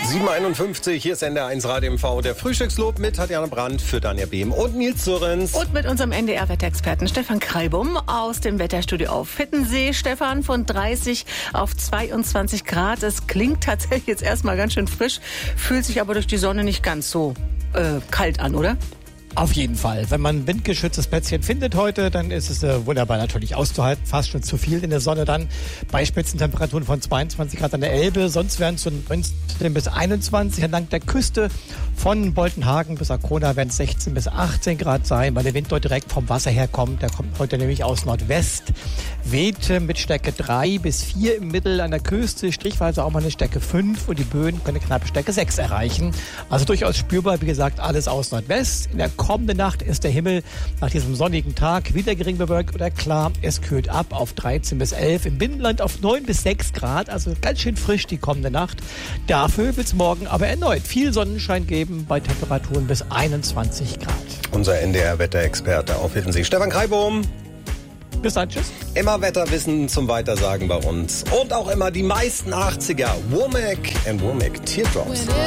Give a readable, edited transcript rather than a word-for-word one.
7:51, hier ist NDR1 Radio MV, der Frühstückslob mit Tatjana Brandt für Danja Behm und Nils Zürrens. Und mit unserem NDR-Wetterexperten Stefan Kreibum aus dem Wetterstudio auf Hittensee. Stefan, von 30 auf 22 Grad. Es klingt tatsächlich jetzt erstmal ganz schön frisch, fühlt sich aber durch die Sonne nicht ganz so kalt an, oder? Auf jeden Fall. Wenn man ein windgeschütztes Plätzchen findet heute, dann ist es wunderbar natürlich auszuhalten. Fast schon zu viel in der Sonne dann. Bei Spitzentemperaturen von 22 Grad an der Elbe. Sonst wären es so 19 bis 21. Entlang der Küste von Boltenhagen bis Arkona werden es 16 bis 18 Grad sein, weil der Wind dort direkt vom Wasser herkommt. Der kommt heute nämlich aus Nordwest. Wehte mit Stärke 3 bis 4 im Mittel an der Küste. Strichweise auch mal eine Stärke 5 und die Böen können knapp Stärke 6 erreichen. Also durchaus spürbar, wie gesagt, alles aus Nordwest. In der kommende Nacht ist der Himmel nach diesem sonnigen Tag wieder gering bewölkt oder klar. Es kühlt ab auf 13 bis 11, im Binnenland auf 9 bis 6 Grad, also ganz schön frisch die kommende Nacht. Dafür wird es morgen aber erneut viel Sonnenschein geben bei Temperaturen bis 21 Grad. Unser NDR-Wetterexperte auf Hittensee, Stefan Kreibum. Bis dann, tschüss. Immer Wetterwissen zum Weitersagen bei uns. Und auch immer die meisten 80er. Womack and Womack Teardrops.